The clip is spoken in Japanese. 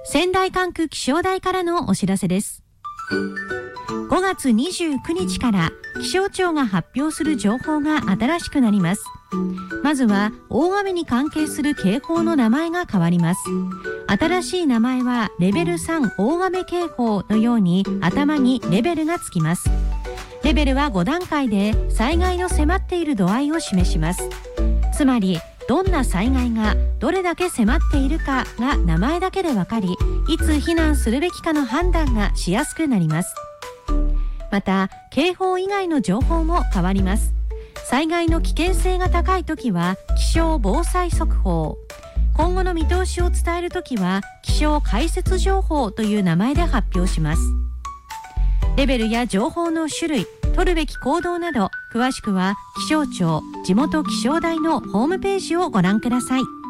仙台管区気象台からのお知らせです。5月29日から気象庁が発表する情報が新しくなります。まずは大雨に関係する警報の名前が変わります。新しい名前はレベル3大雨警報のように頭にレベルがつきます。レベルは5段階で災害の迫っている度合いを示します。つまりどんな災害がどれだけ迫っているかが名前だけでわかり、いつ避難するべきかの判断がしやすくなります。また警報以外の情報も変わります。災害の危険性が高いときは気象防災速報、今後の見通しを伝えるときは気象解説情報という名前で発表します。レベルや情報の種類、取るべき行動など詳しくは気象庁地元気象台のホームページをご覧ください。